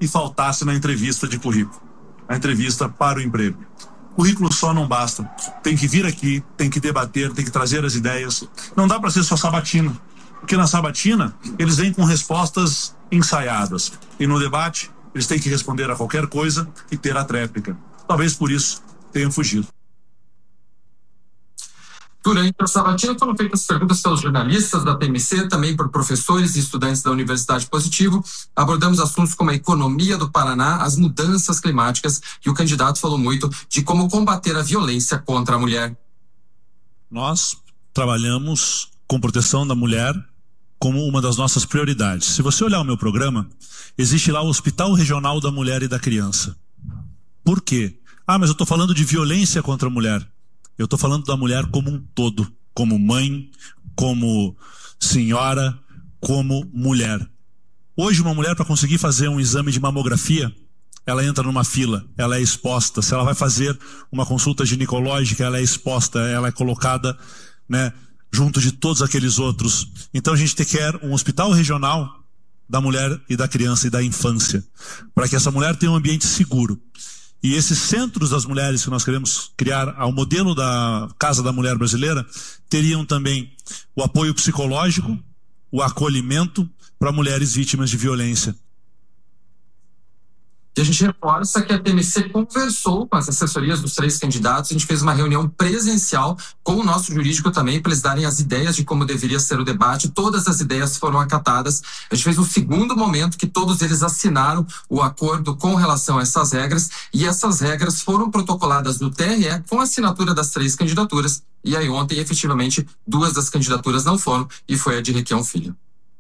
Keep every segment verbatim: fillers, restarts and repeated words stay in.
e faltasse na entrevista de currículo, a entrevista para o emprego. Currículo só não basta. Tem que vir aqui, tem que debater, tem que trazer as ideias. Não dá para ser só sabatina, porque na sabatina eles vêm com respostas ensaiadas. E no debate eles têm que responder a qualquer coisa e ter a tréplica. Talvez por isso tenham fugido. Durante a sabatina foram feitas perguntas pelos jornalistas da T M C, também por professores e estudantes da Universidade Positivo. Abordamos assuntos como a economia do Paraná, as mudanças climáticas, e o candidato falou muito de como combater a violência contra a mulher. Nós trabalhamos com proteção da mulher como uma das nossas prioridades. Se você olhar o meu programa, existe lá o Hospital Regional da Mulher e da Criança. Por quê? Ah, mas eu estou falando de violência contra a mulher. Eu estou falando da mulher como um todo, como mãe, como senhora, como mulher. Hoje, uma mulher, para conseguir fazer um exame de mamografia, ela entra numa fila, ela é exposta. Se ela vai fazer uma consulta ginecológica, ela é exposta, ela é colocada, né, junto de todos aqueles outros. Então a gente quer um hospital regional da mulher e da criança e da infância, para que essa mulher tenha um ambiente seguro. E esses centros das mulheres que nós queremos criar ao modelo da Casa da Mulher Brasileira teriam também o apoio psicológico, o acolhimento para mulheres vítimas de violência. E a gente reforça que a T M C conversou com as assessorias dos três candidatos. A gente fez uma reunião presencial com o nosso jurídico também, para eles darem as ideias de como deveria ser o debate. Todas as ideias foram acatadas. A gente fez um segundo momento que todos eles assinaram o acordo com relação a essas regras, e essas regras foram protocoladas no T R E com a assinatura das três candidaturas. E aí ontem, efetivamente, duas das candidaturas não foram, e foi a de Requião Filho.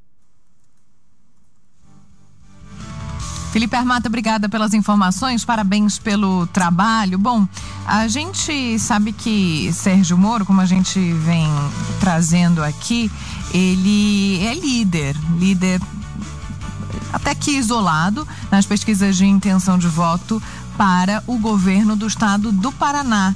Felipe Armata, obrigada pelas informações, parabéns pelo trabalho. Bom, a gente sabe que Sérgio Moro, como a gente vem trazendo aqui, ele é líder, líder até que isolado nas pesquisas de intenção de voto para o governo do estado do Paraná.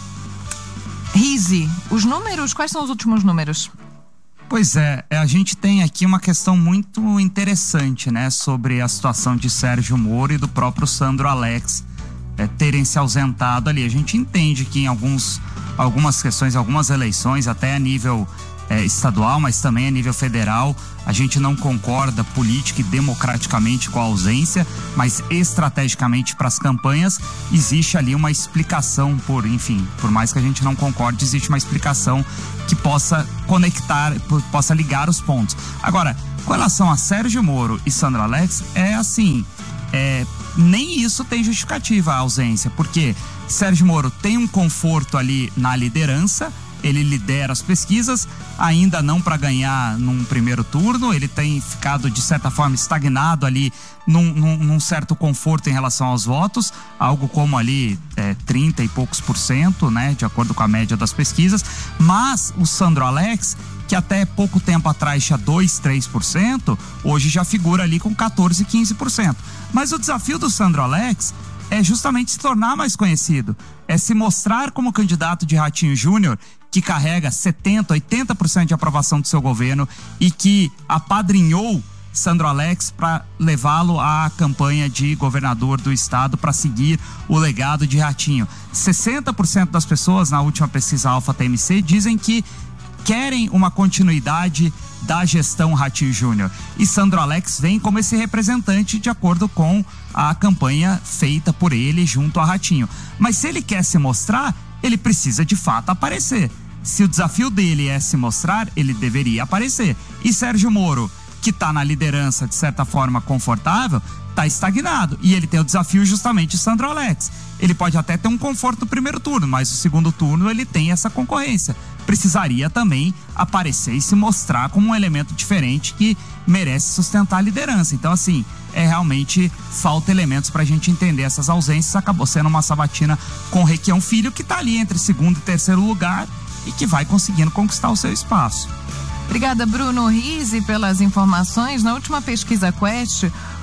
Rizzi, os números, quais são os últimos números? Pois é, a gente tem aqui uma questão muito interessante, né, sobre a situação de Sérgio Moro e do próprio Sandro Alex é, terem se ausentado ali. A gente entende que em alguns, algumas questões, algumas eleições, até a nível é, estadual, mas também a nível federal, a gente não concorda política e democraticamente com a ausência, mas estrategicamente para as campanhas existe ali uma explicação, por, enfim, por mais que a gente não concorde, existe uma explicação que possa conectar, possa ligar os pontos. Agora, com relação a Sérgio Moro e Sandro Alex, é assim, é, nem isso tem justificativa a ausência, porque Sérgio Moro tem um conforto ali na liderança, ele lidera as pesquisas, ainda não para ganhar num primeiro turno, ele tem ficado de certa forma estagnado ali num, num, num certo conforto em relação aos votos, algo como ali é, trinta e poucos por cento, né, de acordo com a média das pesquisas, mas o Sandro Alex, que até pouco tempo atrás tinha dois, três por cento, hoje já figura ali com quatorze, quinze por cento. Mas o desafio do Sandro Alex é justamente se tornar mais conhecido, é se mostrar como candidato de Ratinho Júnior, que carrega setenta, oitenta por cento de aprovação do seu governo e que apadrinhou Sandro Alex para levá-lo à campanha de governador do estado para seguir o legado de Ratinho. sessenta por cento das pessoas na última pesquisa Alfa T M C dizem que querem uma continuidade da gestão Ratinho Júnior. E Sandro Alex vem como esse representante de acordo com a campanha feita por ele junto a Ratinho. Mas se ele quer se mostrar, ele precisa de fato aparecer. Se o desafio dele é se mostrar, ele deveria aparecer. E Sérgio Moro, que está na liderança de certa forma confortável, está estagnado. E ele tem o desafio justamente de Sandro Alex. Ele pode até ter um conforto no primeiro turno, mas no segundo turno ele tem essa concorrência. Precisaria também aparecer e se mostrar como um elemento diferente que merece sustentar a liderança. Então, assim, é realmente falta elementos para a gente entender essas ausências. Acabou sendo uma sabatina com Requião Filho, que está ali entre segundo e terceiro lugar e que vai conseguindo conquistar o seu espaço. Obrigada, Bruno Rizzi, pelas informações. Na última pesquisa Quest,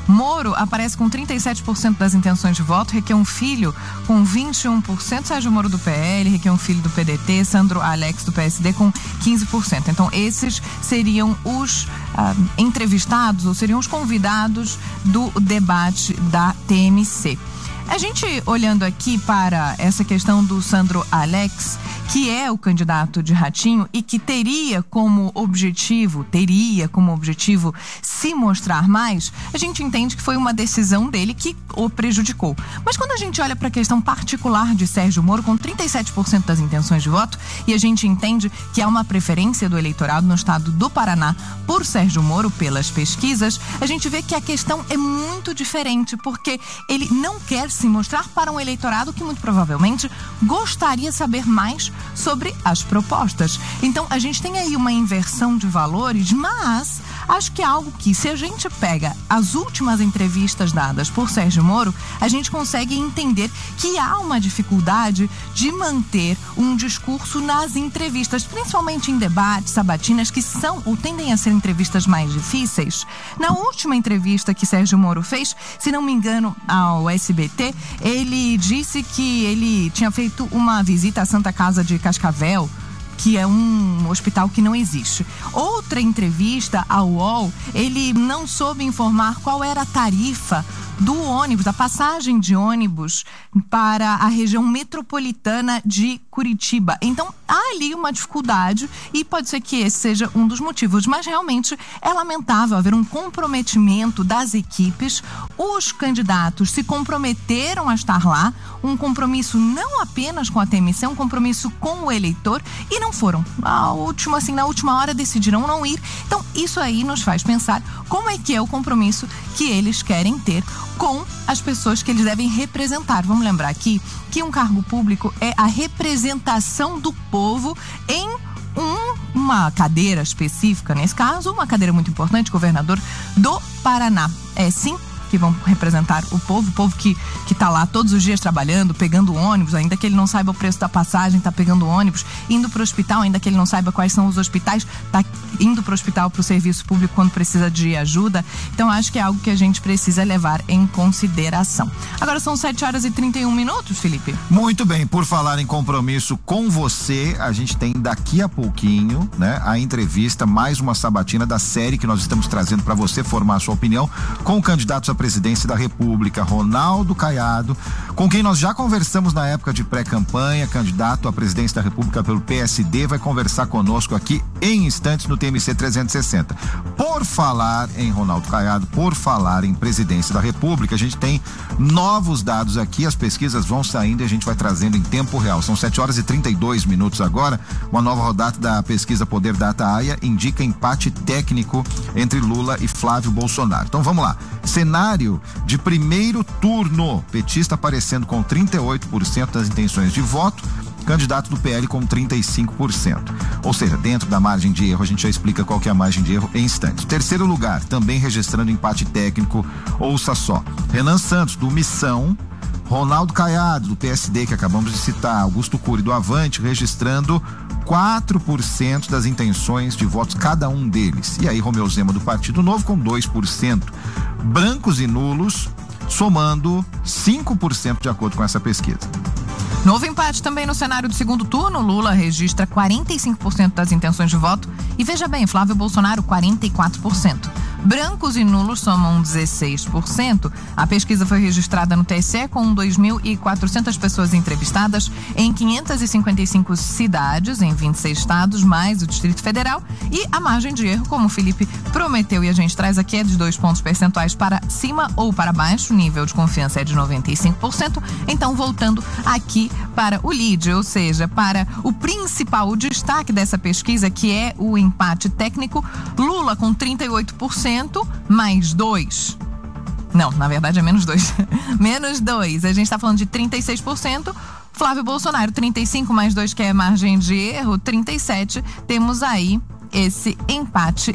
Moro aparece com trinta e sete por cento das intenções de voto, Requião Filho com vinte e um por cento, Sérgio Moro do P L, Requião Filho do P D T, Sandro Alex do P S D com quinze por cento. Então esses seriam os ah, entrevistados ou seriam os convidados do debate da T M C. A gente olhando aqui para essa questão do Sandro Alex, que é o candidato de Ratinho e que teria como objetivo, teria como objetivo se mostrar mais, a gente entende que foi uma decisão dele que o prejudicou. Mas quando a gente olha para a questão particular de Sérgio Moro, com trinta e sete por cento das intenções de voto, e a gente entende que há uma preferência do eleitorado no estado do Paraná por Sérgio Moro pelas pesquisas, a gente vê que a questão é muito diferente, porque ele não quer se mostrar para um eleitorado que muito provavelmente gostaria de saber mais sobre as propostas. Então a gente tem aí uma inversão de valores, mas acho que é algo que, se a gente pega as últimas entrevistas dadas por Sérgio Moro, a gente consegue entender que há uma dificuldade de manter um discurso nas entrevistas, principalmente em debates, sabatinas, que são ou tendem a ser entrevistas mais difíceis. Na última entrevista que Sérgio Moro fez, se não me engano, ao S B T, ele disse que ele tinha feito uma visita à Santa Casa de Cascavel, que é um hospital que não existe. Outra entrevista ao U O L, ele não soube informar qual era a tarifa do ônibus, da passagem de ônibus para a região metropolitana de Curitiba. Então, há ali uma dificuldade e pode ser que esse seja um dos motivos, mas realmente é lamentável haver um comprometimento das equipes. Os candidatos se comprometeram a estar lá, um compromisso não apenas com a T M C, um compromisso com o eleitor, e não foram. A última, assim, na última hora decidiram não ir. Então, isso aí nos faz pensar como é que é o compromisso que eles querem ter com as pessoas que eles devem representar. Vamos lembrar aqui que um cargo público é a representação do povo em um, uma cadeira específica, nesse caso, uma cadeira muito importante, governador do Paraná. É sim que vão representar o povo, o povo que que tá lá todos os dias trabalhando, pegando ônibus, ainda que ele não saiba o preço da passagem, tá pegando ônibus, indo pro hospital, ainda que ele não saiba quais são os hospitais, tá indo pro hospital, pro serviço público quando precisa de ajuda. Então acho que é algo que a gente precisa levar em consideração. Agora são sete horas e trinta e um minutos, Felipe. Muito bem, por falar em compromisso com você, a gente tem daqui a pouquinho, né, a entrevista, mais uma sabatina da série que nós estamos trazendo para você formar a sua opinião com candidatos à presidência da República, Ronaldo Caiado, com quem nós já conversamos na época de pré-campanha, candidato à presidência da República pelo P S D, vai conversar conosco aqui em instantes no T M C trezentos e sessenta. Por falar em Ronaldo Caiado, por falar em presidência da República, a gente tem novos dados aqui, as pesquisas vão saindo e a gente vai trazendo em tempo real. São sete horas e trinta e dois minutos agora. Uma nova rodada da pesquisa Poder Data A I A indica empate técnico entre Lula e Flávio Bolsonaro. Então vamos lá. Cenário de primeiro turno, petista aparecendo com trinta e oito por cento das intenções de voto, candidato do P L com trinta e cinco por cento. Ou seja, dentro da margem de erro, a gente já explica qual que é a margem de erro em instantes. Terceiro lugar, também registrando empate técnico, ouça só, Renan Santos, do Missão, Ronaldo Caiado, do P S D, que acabamos de citar, Augusto Cury, do Avante, registrando quatro por cento das intenções de votos, cada um deles. E aí, Romeu Zema, do Partido Novo, com dois por cento. Brancos e nulos, somando cinco por cento de acordo com essa pesquisa. Novo empate também no cenário do segundo turno. Lula registra quarenta e cinco por cento das intenções de voto e, veja bem, Flávio Bolsonaro quarenta e quatro por cento. Brancos e nulos somam dezesseis por cento. A pesquisa foi registrada no T S E com dois mil e quatrocentas pessoas entrevistadas em quinhentas e cinquenta e cinco cidades, em vinte e seis estados, mais o Distrito Federal. E a margem de erro, como o Felipe prometeu e a gente traz aqui, é de dois pontos percentuais para cima ou para baixo. O nível de confiança é de noventa e cinco por cento. Então, voltando aqui para o lead, ou seja, para o principal, o destaque dessa pesquisa, que é o empate técnico, Lula com trinta e oito por cento, mais dois. Não, na verdade é menos dois. menos dois. A gente está falando de trinta e seis por cento. Flávio Bolsonaro, trinta e cinco mais dois, que é margem de erro, trinta e sete. Temos aí esse empate técnico.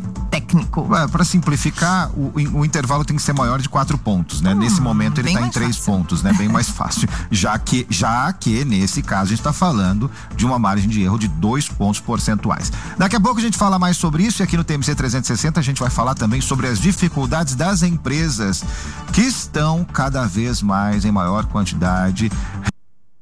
técnico. Para simplificar, o, o intervalo tem que ser maior de quatro pontos, né? Hum, nesse momento ele está em três fácil. pontos, né? Bem mais fácil. Já que, já que, nesse caso, a gente está falando de uma margem de erro de dois pontos percentuais. Daqui a pouco a gente fala mais sobre isso, e aqui no T M C trezentos e sessenta a gente vai falar também sobre as dificuldades das empresas que estão cada vez mais em maior quantidade